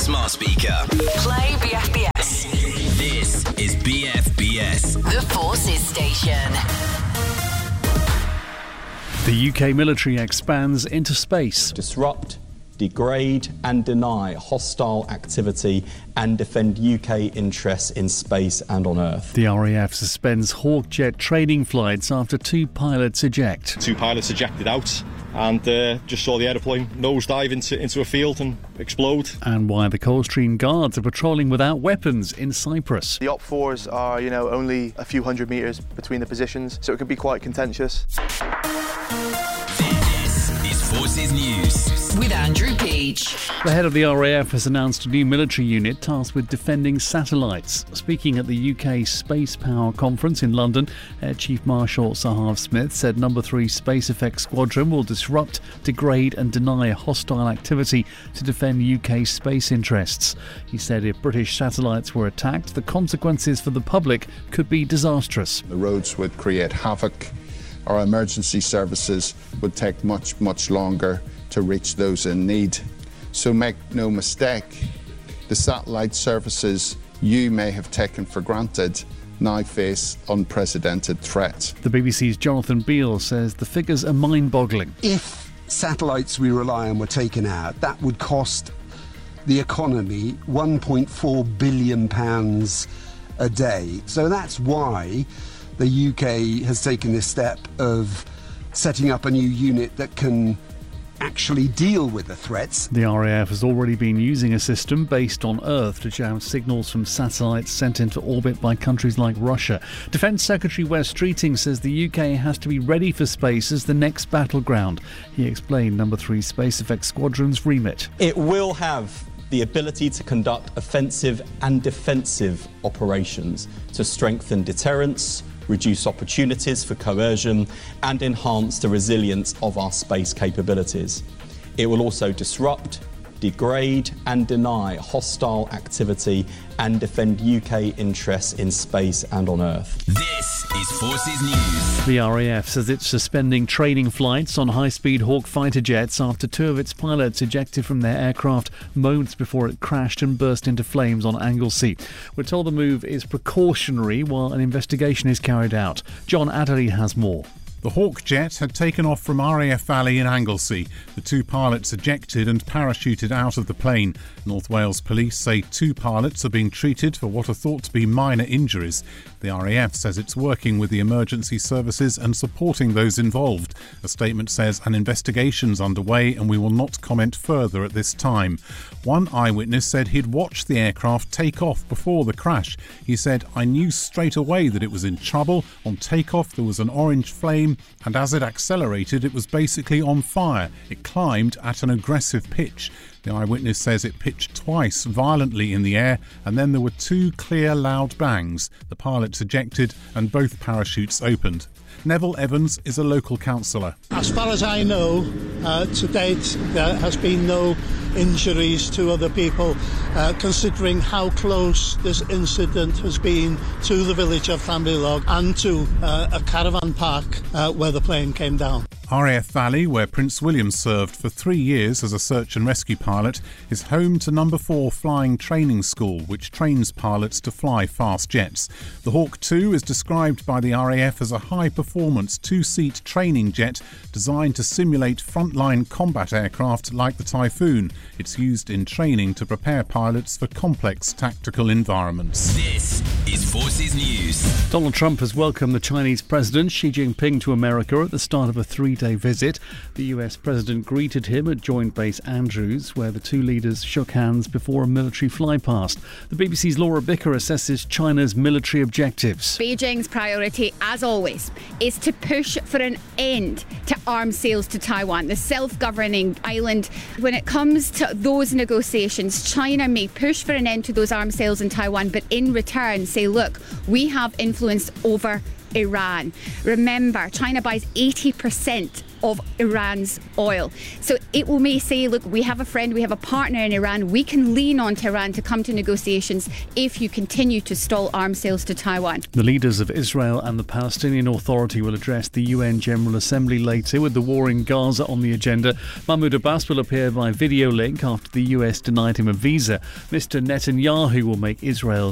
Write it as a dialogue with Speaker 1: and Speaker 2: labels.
Speaker 1: smart speaker.
Speaker 2: Play BFBS.
Speaker 1: This is BFBS.
Speaker 2: The Forces Station.
Speaker 3: The UK military expands into space.
Speaker 4: Disrupt, degrade and deny hostile activity and defend UK interests in space and on Earth.
Speaker 3: The RAF suspends Hawk jet training flights after 2 pilots eject.
Speaker 5: 2 pilots ejected out and just saw the aeroplane nosedive into a field and explode.
Speaker 3: And why the Coldstream Guards are patrolling without weapons in Cyprus.
Speaker 6: The Op4s are, only a few hundred metres between the positions, so it can be quite contentious.
Speaker 1: This is Forces News.
Speaker 2: With Andrew Peach.
Speaker 3: The head of the RAF has announced a new military unit tasked with defending satellites. Speaking at the UK Space Power Conference in London, Air Chief Marshal Sahav Smith said No. 3 Space Effects Squadron will disrupt, degrade and deny hostile activity to defend UK space interests. He said if British satellites were attacked, the consequences for the public could be disastrous.
Speaker 7: The roads would create havoc. Our emergency services would take much, much longer to reach those in need. So make no mistake, the satellite services you may have taken for granted now face unprecedented threats.
Speaker 3: The BBC's Jonathan Beale says the figures are mind-boggling.
Speaker 8: If satellites we rely on were taken out, that would cost the economy £1.4 billion a day. So that's why the UK has taken this step of setting up a new unit that can actually deal with the threats.
Speaker 3: The RAF has already been using a system based on Earth to jam signals from satellites sent into orbit by countries like Russia. Defence Secretary Wes Streeting says the UK has to be ready for space as the next battleground. He explained No. 3 Space Effects Squadron's remit.
Speaker 4: It will have the ability to conduct offensive and defensive operations to strengthen deterrence, reduce opportunities for coercion and enhance the resilience of our space capabilities. It will also disrupt, degrade and deny hostile activity and defend UK interests in space and on Earth.
Speaker 1: This is Forces News.
Speaker 3: The RAF says it's suspending training flights on high-speed Hawk fighter jets after 2 of its pilots ejected from their aircraft moments before it crashed and burst into flames on Anglesey. We're told the move is precautionary while an investigation is carried out. John Adderley has more.
Speaker 9: The Hawk jet had taken off from RAF Valley in Anglesey. The 2 pilots ejected and parachuted out of the plane. North Wales Police say 2 pilots are being treated for what are thought to be minor injuries. The RAF says it's working with the emergency services and supporting those involved. A statement says an investigation's underway and we will not comment further at this time. One eyewitness said he'd watched the aircraft take off before the crash. He said, "I knew straight away that it was in trouble. On takeoff there was an orange flame, and as it accelerated it was basically on fire. It climbed at an aggressive pitch." The eyewitness says it pitched twice violently in the air and then there were 2 clear loud bangs. The pilots ejected and both parachutes opened. Neville Evans is a local councillor.
Speaker 10: As far as I know, to date there has been no injuries to other people, considering how close this incident has been to the village of Llanbilog and to a caravan park where the plane came down.
Speaker 9: RAF Valley, where Prince William served for 3 years as a search and rescue pilot, is home to No. 4 Flying Training School, which trains pilots to fly fast jets. The Hawk 2 is described by the RAF as a high-performance 2-seat training jet designed to simulate frontline combat aircraft like the Typhoon. It's used in training to prepare pilots for complex tactical environments.
Speaker 1: This is Forces News.
Speaker 3: Donald Trump has welcomed the Chinese President Xi Jinping to America at the start of a 3-day visit. The US President greeted him at Joint Base Andrews, where the 2 leaders shook hands before a military flypast. The BBC's Laura Bicker assesses China's military objectives.
Speaker 11: Beijing's priority, as always, is to push for an end to arms sales to Taiwan, the self-governing island. When it comes to those negotiations, China may push for an end to those arms sales in Taiwan, but in return say, look, we have influence over Iran. Remember, China buys 80% of Iran's oil. So it may say, look, we have a friend, we have a partner in Iran, we can lean on Tehran to come to negotiations if you continue to stall arms sales to Taiwan.
Speaker 3: The leaders of Israel and the Palestinian Authority will address the UN General Assembly later, with the war in Gaza on the agenda. Mahmoud Abbas will appear by video link after the US denied him a visa. Mr. Netanyahu will make Israel